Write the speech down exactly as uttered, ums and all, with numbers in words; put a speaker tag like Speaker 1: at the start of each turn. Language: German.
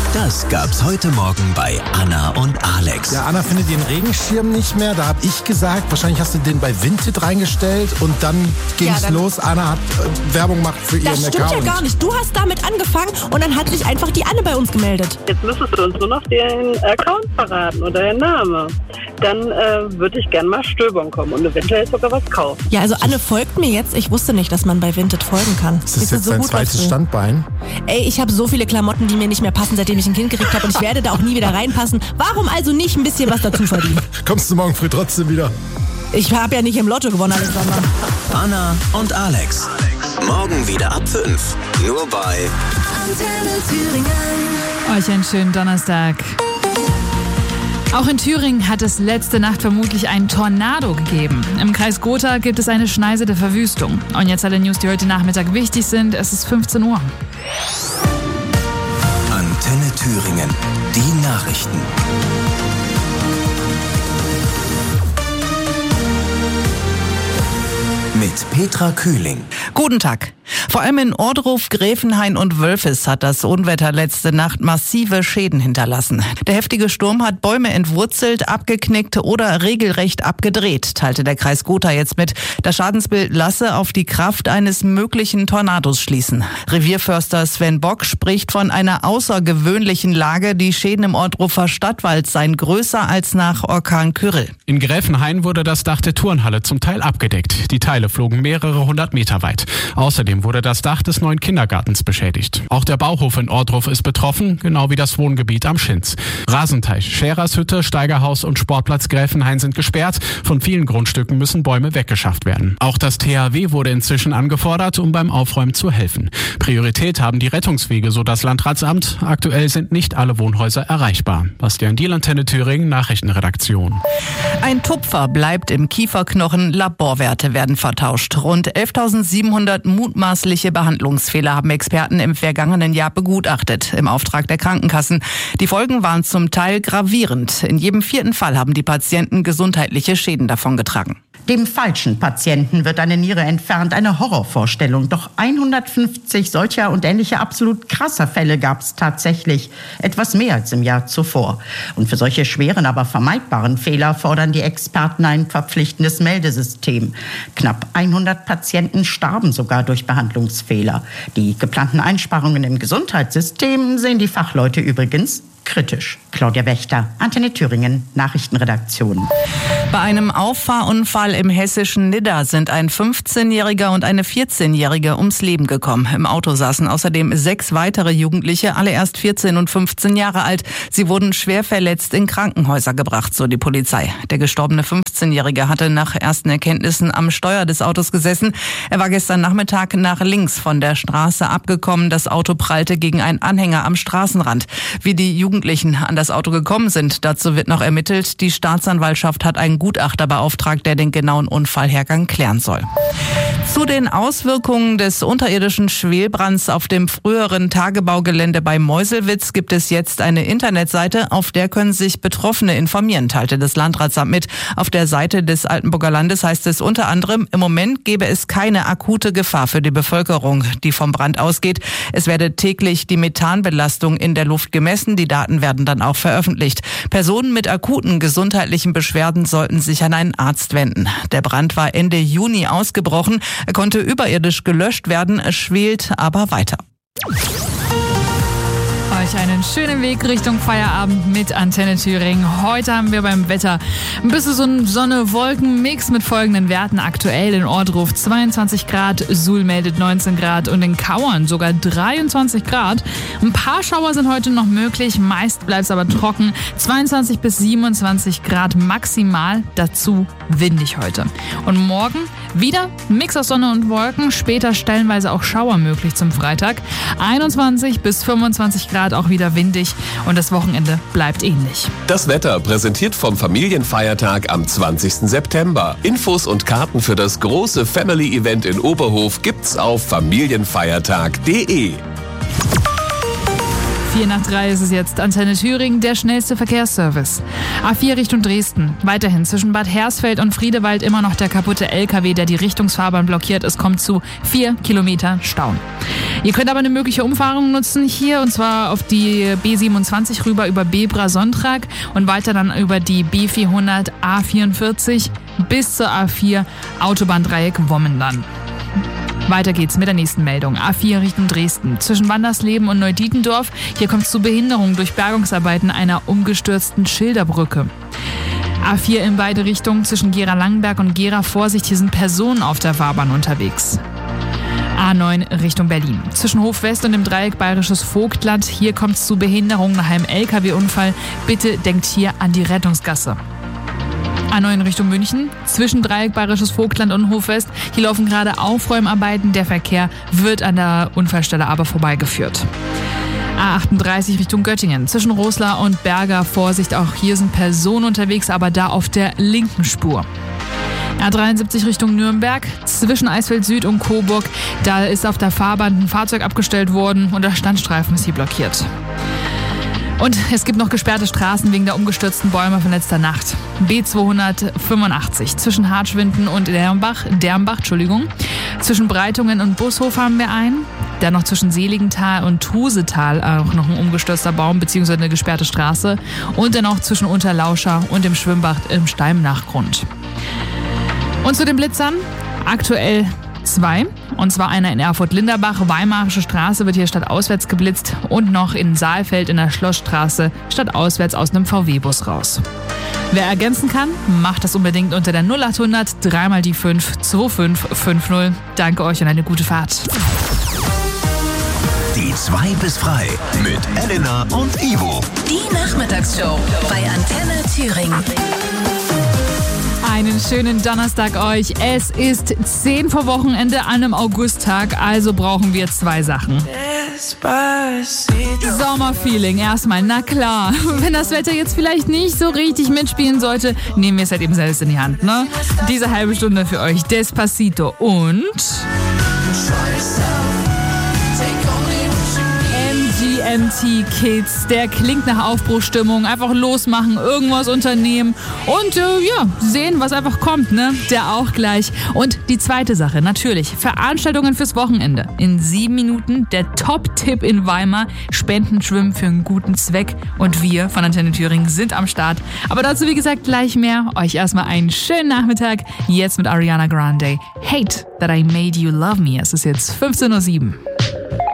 Speaker 1: Das gab's heute Morgen bei Anna und Alex.
Speaker 2: Ja, Anna findet ihren Regenschirm nicht mehr. Da habe ich gesagt, wahrscheinlich hast du den bei Vinted reingestellt und dann ging's
Speaker 3: ja,
Speaker 2: los. Anna hat äh, Werbung gemacht für ihren Account.
Speaker 3: Das stimmt ja gar nicht. Du hast damit angefangen und dann hat sich einfach die Anne bei uns gemeldet.
Speaker 4: Jetzt müsstest du uns nur noch den Account verraten oder den Namen. Dann äh, würde ich gerne mal stöbern kommen und eventuell sogar was kaufen.
Speaker 3: Ja, also Anne folgt mir jetzt. Ich wusste nicht, dass man bei Vinted folgen kann.
Speaker 2: Ist das jetzt
Speaker 3: so
Speaker 2: dein
Speaker 3: gut,
Speaker 2: zweites Standbein?
Speaker 3: Ey, ich habe so viele Klamotten, die mir nicht mehr passen, seitdem ich ein Kind gekriegt habe und ich werde da auch nie wieder reinpassen. Warum also nicht ein bisschen was dazu verdienen?
Speaker 2: Kommst du morgen früh trotzdem wieder?
Speaker 3: Ich habe ja nicht im Lotto gewonnen, Alexander.
Speaker 1: Anna und Alex. Morgen wieder ab fünf. Nur bei
Speaker 5: Antenne Thüringen.
Speaker 6: Euch einen schönen Donnerstag. Auch in Thüringen hat es letzte Nacht vermutlich einen Tornado gegeben. Im Kreis Gotha gibt es eine Schneise der Verwüstung. Und jetzt alle News, die heute Nachmittag wichtig sind. Es ist fünfzehn Uhr.
Speaker 1: Antenne Thüringen. Die Nachrichten. Mit Petra Kühling.
Speaker 7: Guten Tag. Vor allem in Ohrdruf, Gräfenhain und Wölfis hat das Unwetter letzte Nacht massive Schäden hinterlassen. Der heftige Sturm hat Bäume entwurzelt, abgeknickt oder regelrecht abgedreht, teilte der Kreis Gotha jetzt mit. Das Schadensbild lasse auf die Kraft eines möglichen Tornados schließen. Revierförster Sven Bock spricht von einer außergewöhnlichen Lage. Die Schäden im Ohrdrufer Stadtwald seien größer als nach Orkan Kyrill.
Speaker 8: In Gräfenhain wurde das Dach der Turnhalle zum Teil abgedeckt. Die Teile flogen mehrere hundert Meter weit. Außerdem wurde das Dach des neuen Kindergartens beschädigt. Auch der Bauhof in Ohrdruf ist betroffen, genau wie das Wohngebiet am Schinz. Rasenteich, Scherershütte, Steigerhaus und Sportplatz Gräfenhain sind gesperrt. Von vielen Grundstücken müssen Bäume weggeschafft werden. Auch das T H W wurde inzwischen angefordert, um beim Aufräumen zu helfen. Priorität haben die Rettungswege, so das Landratsamt. Aktuell sind nicht alle Wohnhäuser erreichbar. Bastian Diel, Antenne Thüringen, Nachrichtenredaktion.
Speaker 7: Ein Tupfer bleibt im Kieferknochen, Laborwerte werden vertauscht. Rund elftausendsiebenhundert mutmaßliche Behandlungsfehler haben Experten im vergangenen Jahr begutachtet, im Auftrag der Krankenkassen. Die Folgen waren zum Teil gravierend. In jedem vierten Fall haben die Patienten gesundheitliche Schäden davongetragen.
Speaker 9: Dem falschen Patienten wird eine Niere entfernt, eine Horrorvorstellung. Doch hundertfünfzig solcher und ähnlicher absolut krasser Fälle gab es tatsächlich. Etwas mehr als im Jahr zuvor. Und für solche schweren, aber vermeidbaren Fehler fordern die Experten ein verpflichtendes Meldesystem. Knapp hundert Patienten starben sogar durch Behandlungsfehler. Die geplanten Einsparungen im Gesundheitssystem sehen die Fachleute übrigens kritisch. Claudia Wächter, Antenne Thüringen, Nachrichtenredaktion.
Speaker 7: Bei einem Auffahrunfall im hessischen Nidda sind ein fünfzehnjähriger und eine vierzehnjährige ums Leben gekommen. Im Auto saßen außerdem sechs weitere Jugendliche, alle erst vierzehn und fünfzehn Jahre alt. Sie wurden schwer verletzt in Krankenhäuser gebracht, so die Polizei. Der gestorbene fünfzehnjährige hatte nach ersten Erkenntnissen am Steuer des Autos gesessen. Er war gestern Nachmittag nach links von der Straße abgekommen. Das Auto prallte gegen einen Anhänger am Straßenrand. Wie die Jugendlichen an das Auto gekommen sind, dazu wird noch ermittelt. Die Staatsanwaltschaft hat einen Gutachter beauftragt, der den genauen Unfallhergang klären soll. Zu den Auswirkungen des unterirdischen Schwelbrands auf dem früheren Tagebaugelände bei Meuselwitz gibt es jetzt eine Internetseite, auf der können sich Betroffene informieren, teilte das Landratsamt mit. Auf der Seite des Altenburger Landes heißt es unter anderem, im Moment gebe es keine akute Gefahr für die Bevölkerung, die vom Brand ausgeht. Es werde täglich die Methanbelastung in der Luft gemessen. Die Daten werden dann auch veröffentlicht. Personen mit akuten gesundheitlichen Beschwerden sollten sich an einen Arzt wenden. Der Brand war Ende Juni ausgebrochen. Er konnte überirdisch gelöscht werden, es schwelt aber weiter.
Speaker 6: Euch einen schönen Weg Richtung Feierabend mit Antenne Thüringen. Heute haben wir beim Wetter ein bisschen so ein Sonne-Wolken-Mix mit folgenden Werten. Aktuell in Ohrdruf zweiundzwanzig Grad, Suhl meldet neunzehn Grad und in Kauern sogar dreiundzwanzig Grad. Ein paar Schauer sind heute noch möglich, meist bleibt es aber trocken. zweiundzwanzig bis siebenundzwanzig Grad maximal, dazu windig heute. Und morgen wieder Mix aus Sonne und Wolken, später stellenweise auch Schauer möglich zum Freitag. einundzwanzig bis fünfundzwanzig Grad, auch wieder windig und das Wochenende bleibt ähnlich.
Speaker 10: Das Wetter präsentiert vom Familienfeiertag am zwanzigsten September. Infos und Karten für das große Family-Event in Oberhof gibt's auf familienfeiertag punkt de.
Speaker 6: vier nach drei ist es jetzt. Antenne Thüringen, der schnellste Verkehrsservice. A vier Richtung Dresden. Weiterhin zwischen Bad Hersfeld und Friedewald immer noch der kaputte L K W, der die Richtungsfahrbahn blockiert. Es kommt zu vier Kilometer Stau. Ihr könnt aber eine mögliche Umfahrung nutzen hier, und zwar auf die B siebenundzwanzig rüber über Bebra-Sonntag und weiter dann über die B vierhundert A vierundvierzig bis zur A vier Autobahndreieck Wommen. Weiter geht's mit der nächsten Meldung. A vier Richtung Dresden. Zwischen Wandersleben und Neudietendorf. Hier kommt es zu Behinderungen durch Bergungsarbeiten einer umgestürzten Schilderbrücke. A vier in beide Richtungen zwischen Gera-Langenberg und Gera. Vorsicht, hier sind Personen auf der Fahrbahn unterwegs. A neun Richtung Berlin. Zwischen Hof West und dem Dreieck Bayerisches Vogtland. Hier kommt es zu Behinderungen nach einem L K W-Unfall. Bitte denkt hier an die Rettungsgasse. A neun Richtung München, zwischen Dreieck Bayerisches Vogtland und Hof West. Hier laufen gerade Aufräumarbeiten. Der Verkehr wird an der Unfallstelle aber vorbeigeführt. A achtunddreißig Richtung Göttingen, zwischen Roslar und Berger. Vorsicht, auch hier sind Personen unterwegs, aber da auf der linken Spur. A dreiundsiebzig Richtung Nürnberg, zwischen Eisfeld Süd und Coburg. Da ist auf der Fahrbahn ein Fahrzeug abgestellt worden und der Standstreifen ist hier blockiert. Und es gibt noch gesperrte Straßen wegen der umgestürzten Bäume von letzter Nacht. B zweihundertfünfundachtzig zwischen Hartschwinden und Dermbach, Dermbach, Entschuldigung. Zwischen Breitungen und Bushof haben wir einen. Dann noch zwischen Seligenthal und Trusetal auch noch ein umgestürzter Baum bzw. eine gesperrte Straße. Und dann auch zwischen Unterlauscha und dem Schwimmbad im Steimnachgrund. Und zu den Blitzern, aktuell zwei. Und zwar einer in Erfurt-Linderbach, Weimarische Straße wird hier stadtauswärts geblitzt und noch in Saalfeld in der Schlossstraße stadtauswärts aus einem V W-Bus raus. Wer ergänzen kann, macht das unbedingt unter der null achthundert drei mal die fünf zwei fünf fünf null. Danke euch und eine gute Fahrt.
Speaker 1: Die zwei bis frei mit Elena und Ivo.
Speaker 5: Die Nachmittagsshow bei Antenne Thüringen.
Speaker 6: Einen schönen Donnerstag euch. Es ist zehn vor Wochenende an einem Augusttag, also brauchen wir zwei Sachen. Sommerfeeling erstmal, na klar. Wenn das Wetter jetzt vielleicht nicht so richtig mitspielen sollte, nehmen wir es halt eben selbst in die Hand, ne? Diese halbe Stunde für euch Despacito und M G M T Kids, der klingt nach Aufbruchsstimmung, einfach losmachen, irgendwas unternehmen und äh, ja, sehen, was einfach kommt, ne? Der auch gleich. Und die zweite Sache, natürlich, Veranstaltungen fürs Wochenende. In sieben Minuten der Top-Tipp in Weimar, Spendenschwimmen für einen guten Zweck und wir von Antenne Thüringen sind am Start. Aber dazu, wie gesagt, gleich mehr. Euch erstmal einen schönen Nachmittag, jetzt mit Ariana Grande. Hate that I made you love me. Es ist jetzt fünfzehn Uhr sieben.